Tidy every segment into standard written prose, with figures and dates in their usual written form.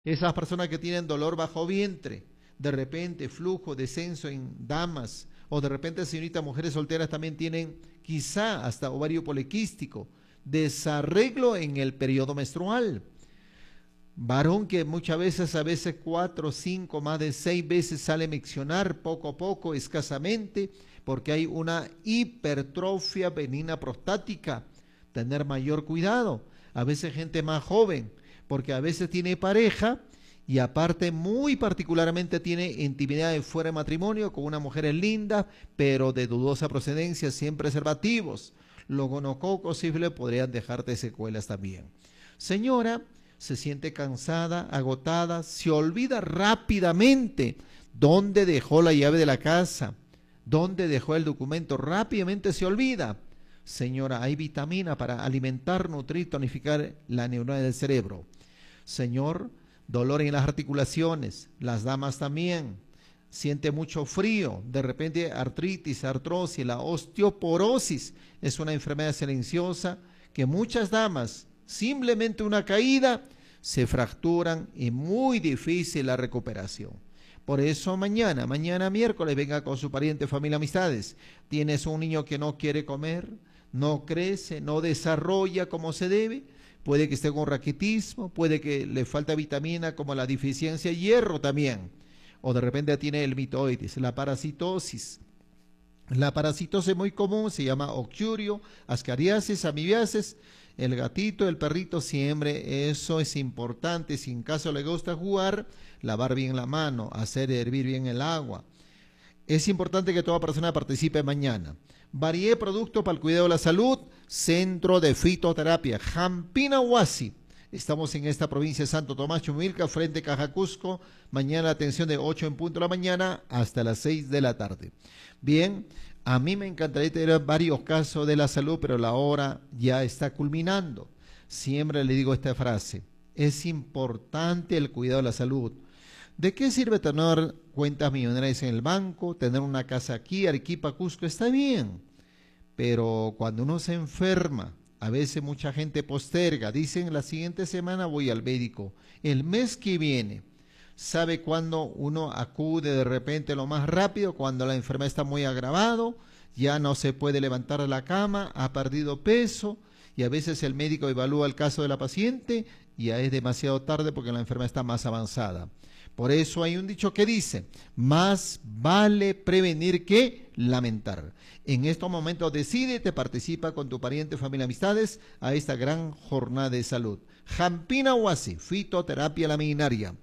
Esas personas que tienen dolor bajo vientre, de repente flujo, descenso en damas, o de repente señoritas, mujeres solteras también tienen quizá hasta ovario poliquístico, desarreglo en el periodo menstrual. Varón que muchas veces, a veces 4, 5, más de 6 veces sale a miccionar poco a poco, escasamente, porque hay una hipertrofia benigna prostática. Tener mayor cuidado. A veces gente más joven, porque a veces tiene pareja y aparte muy particularmente tiene intimidad de fuera de matrimonio con una mujer linda, pero de dudosa procedencia, sin preservativos. Los gonococos sífilis podrían dejarte secuelas también. Señora, se siente cansada, agotada, se olvida rápidamente dónde dejó la llave de la casa, dónde dejó el documento, rápidamente se olvida. Señora, hay vitamina para alimentar, nutrir, tonificar la neurona del cerebro. Señor, dolor en las articulaciones, las damas también, siente mucho frío, de repente artritis, artrosis, la osteoporosis es una enfermedad silenciosa que muchas damas, simplemente una caída, se fracturan y muy difícil la recuperación. Por eso mañana miércoles, venga con su pariente, familia, amistades. Tienes un niño que no quiere comer, no crece, no desarrolla como se debe, puede que esté con raquitismo, puede que le falta vitamina como la deficiencia de hierro también, o de repente tiene el mitoides, la parasitosis. La parasitosis muy común se llama octurio, ascariasis, amibiasis. El gatito, el perrito, siempre eso es importante. Si en caso le gusta jugar, lavar bien la mano, hacer hervir bien el agua. Es importante que toda persona participe mañana. Variedad de productos para el cuidado de la salud, Centro de Fitoterapia, Jampina Huasi. Estamos en esta provincia de Santo Tomás, Chumilca, frente a Cajacusco. Mañana atención de 8 en punto de la mañana hasta las 6 de la tarde. Bien, a mí me encantaría tener varios casos de la salud, pero la hora ya está culminando. Siempre le digo esta frase, es importante el cuidado de la salud. ¿De qué sirve tener cuentas millonarias en el banco, tener una casa aquí, Arequipa, Cusco? Está bien, pero cuando uno se enferma, a veces mucha gente posterga, dicen la siguiente semana voy al médico, el mes que viene. ¿Sabe cuándo uno acude de repente lo más rápido? Cuando la enfermedad está muy agravado, ya no se puede levantar de la cama, ha perdido peso y a veces el médico evalúa el caso de la paciente y ya es demasiado tarde porque la enfermedad está más avanzada. Por eso hay un dicho que dice, más vale prevenir que lamentar. En estos momentos decídete, participa con tu pariente, familia, amistades a esta gran jornada de salud. Jampina Huasi, fitoterapia laminaria.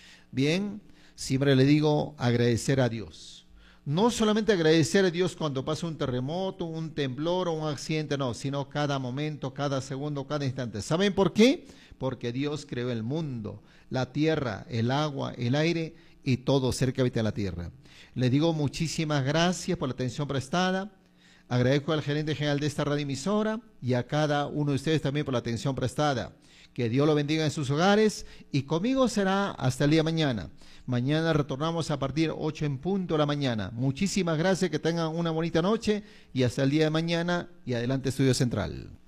Bien, siempre le digo agradecer a Dios. No solamente agradecer a Dios cuando pasa un terremoto, un temblor o un accidente, no, sino cada momento, cada segundo, cada instante. ¿Saben por qué? Porque Dios creó el mundo, la tierra, el agua, el aire y todo ser que habita en la tierra. Le digo muchísimas gracias por la atención prestada. Agradezco al gerente general de esta radioemisora y a cada uno de ustedes también por la atención prestada. Que Dios lo bendiga en sus hogares y conmigo será hasta el día de mañana. Mañana retornamos a partir de 8 en punto de la mañana. Muchísimas gracias, que tengan una bonita noche y hasta el día de mañana y adelante Estudio Central.